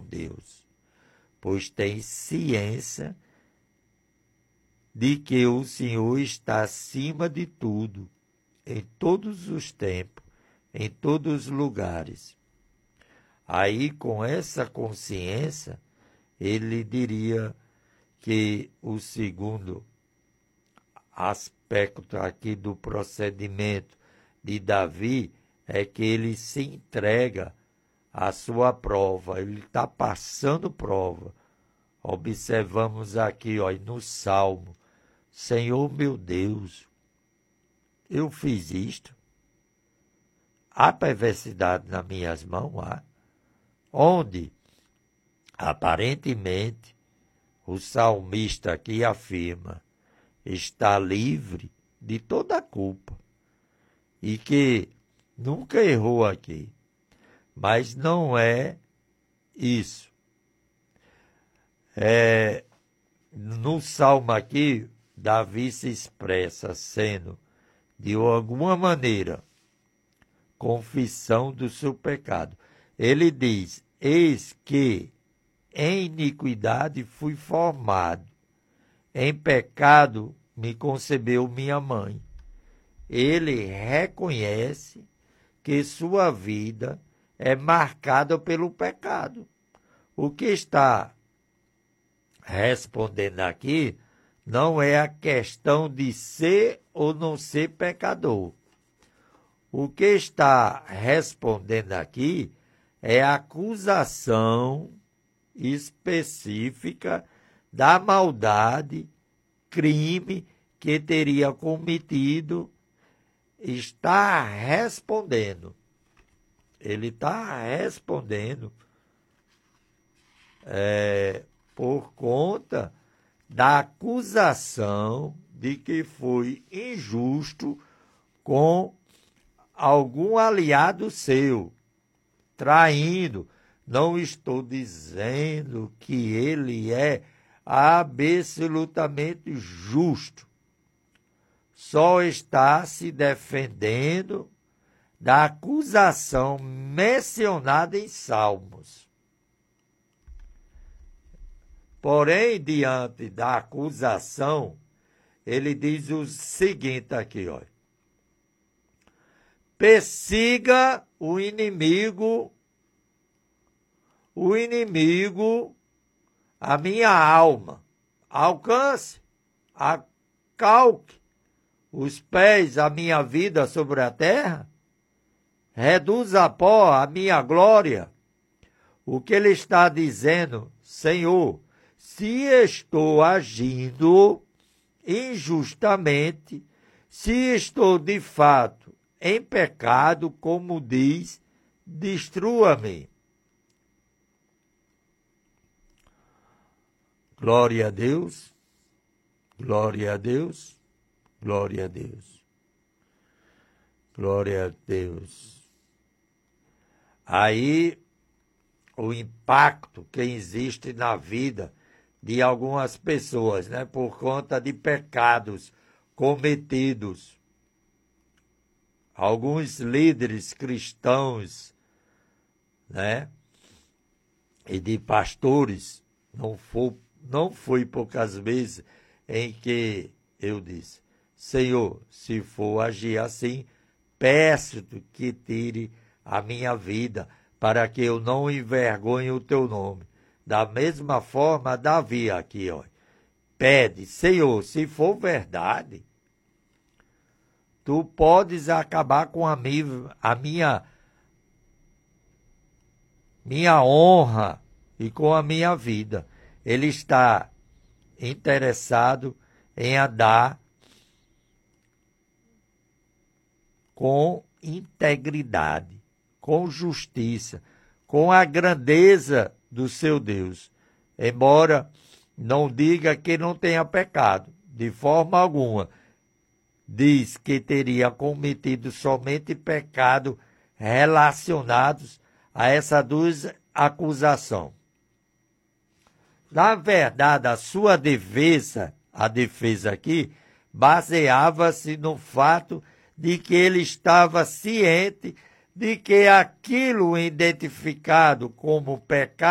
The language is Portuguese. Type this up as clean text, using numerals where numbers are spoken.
Deus, pois tem ciência de que o Senhor está acima de tudo, em todos os tempos, em todos os lugares. Aí, com essa consciência, ele diria que o segundo aspecto aqui do procedimento de Davi é que ele se entrega à sua prova, ele está passando prova. Observamos aqui, ó, no Salmo: Senhor meu Deus, eu fiz isto? Há perversidade nas minhas mãos? Há? Onde, aparentemente, o salmista aqui afirma está livre de toda a culpa e que nunca errou aqui. Mas não é isso. No salmo aqui, Davi se expressa sendo, de alguma maneira, confissão do seu pecado. Ele diz: eis que em iniquidade fui formado, em pecado me concebeu minha mãe. Ele reconhece que sua vida é marcada pelo pecado. O que está respondendo aqui não é a questão de ser ou não ser pecador. O que está respondendo aqui é a acusação específica da maldade, crime que teria cometido. Está respondendo. Ele está respondendo por conta da acusação de que foi injusto com algum aliado seu, traindo. Não estou dizendo que ele é absolutamente justo. Só está se defendendo da acusação mencionada em Salmos. Porém, diante da acusação, ele diz o seguinte aqui, olha: persiga o inimigo a minha alma, alcance, acalque os pés a minha vida sobre a terra, reduza a pó a minha glória. O que ele está dizendo: Senhor, se estou agindo injustamente, se estou de fato em pecado, como diz, destrua-me. Glória a Deus, glória a Deus, glória a Deus, glória a Deus. Aí, o impacto que existe na vida de algumas pessoas, né, por conta de pecados cometidos. Alguns líderes cristãos, né, e de pastores, não foi poucas vezes em que eu disse: Senhor, se for agir assim, peço-te que tire a minha vida, para que eu não envergonhe o teu nome. Da mesma forma, Davi aqui, ó, pede: Senhor, se for verdade, tu podes acabar com a minha honra e com a minha vida. Ele está interessado em andar com integridade, com justiça, com a grandeza do seu Deus. Embora não diga que não tenha pecado, de forma alguma. Diz que teria cometido somente pecado relacionados a essas duas acusações. Na verdade, a sua defesa, a defesa aqui, baseava-se no fato de que ele estava ciente de que aquilo identificado como pecado